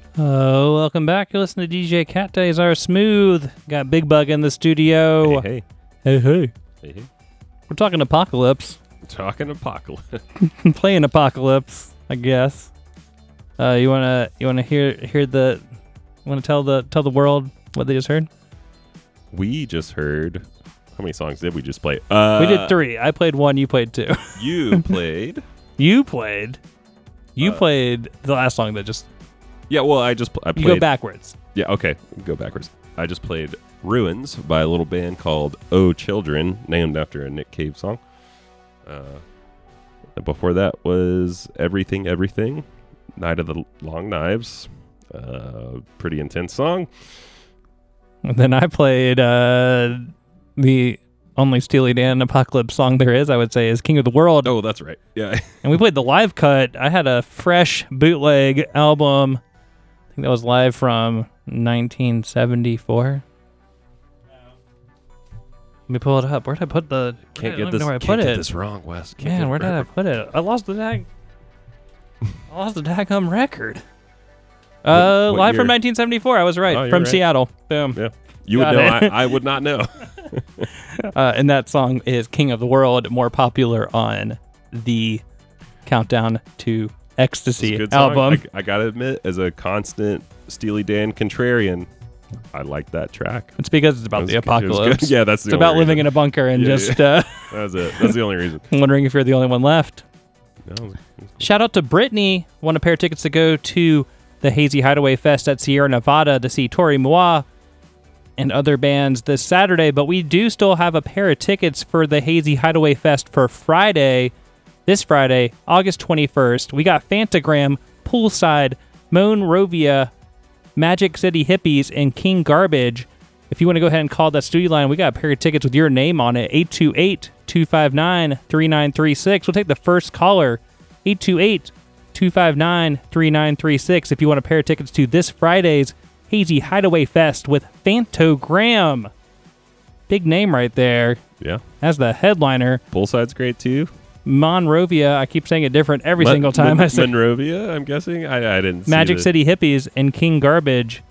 Welcome back. You're listening to DJ Cat Days Are Smooth. Got Big Bug in the studio. Hey. Hey. We're talking Apocalypse. Talking Apocalypse. Playing Apocalypse, I guess. You wanna tell the world what they just heard? We just heard. How many songs did we just play? We did 3. I played 1. You played 2. You played. You played the last song that just. Yeah, well, I played. You go backwards. Yeah, okay, go backwards. I just played "Ruins" by a little band called "Oh Children," named after a Nick Cave song. Before that was "Everything, Everything," "Night of the Long Knives." Pretty intense song. And then I played the only Steely Dan Apocalypse song there is, I would say, is "King of the World." Oh, that's right. Yeah. And we played the live cut. I had a fresh bootleg album. I think that was live from 1974. Let me pull it up. Where did I put the... Can't I get don't this. know where I Can't put get it. this wrong, Wes. Man, where did I put it? I lost the tag. I lost the daggum record. What Live year? from 1974. I was right. Oh, you're From right. Seattle. Boom. Yeah. You Got would know. it. I would not know. And that song is "King of the World," more popular on the Countdown to Ecstasy Good song. album. I gotta admit, as a constant Steely Dan contrarian, I like that track. It's because it's about the It was good. apocalypse. Yeah, that's the It's only about living in reason. a bunker and Yeah, just That's it. That's the only reason. wondering if you're the only one left. No, it's cool. Shout out to Brittany. Won a pair of tickets to go to the Hazy Hideaway Fest at Sierra Nevada to see Tori Moi and other bands this Saturday, but we do still have a pair of tickets for the Hazy Hideaway Fest for Friday. This Friday, August 21st. We got Fantagram, Poolside, Monrovia, Magic City Hippies, and King Garbage. If you want to go ahead and call that studio line, we got a pair of tickets with your name on it, 828-259-3936. We'll take the first caller, 828-259-3936, if you want a pair of tickets to this Friday's Hazy Hideaway Fest with Fantogram. Big name right there. Yeah. As the headliner. Poolside's great too. Monrovia, I keep saying it different every single time I say Monrovia, I'm guessing. I didn't see Magic the- City Hippies and King Garbage.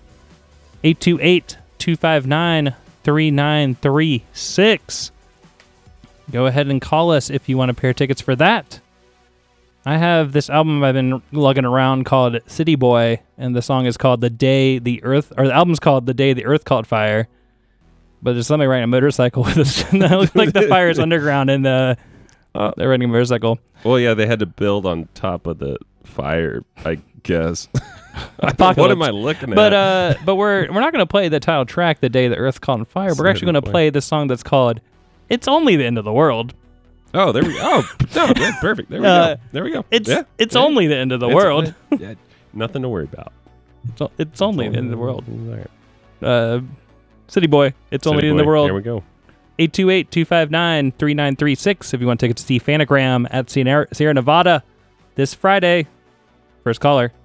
828-259-3936. Go ahead and call us if you want a pair of tickets for that. I have this album I've been lugging around called City Boy, and the song is called The album's called The Day the Earth Caught Fire. But there's somebody riding a motorcycle with us. That looks like the fire is underground and they're riding a motorcycle. Well, yeah, they had to build on top of the fire, I guess. Apocalypse. What am I looking at? But we're not going to play the title track, "The Day the Earth Caught on Fire." We're actually going to play the song that's called "It's Only the End of the World." Oh, there we go. Oh, no, that's perfect. There we go. There we go. It's only the end of the world. Yeah, nothing to worry about. It's only the end of the world. There. City Boy, it's only the end of the world. There we go. 828-259-3936 if you want to take it to see Fanagram at Sierra Nevada this Friday. First caller.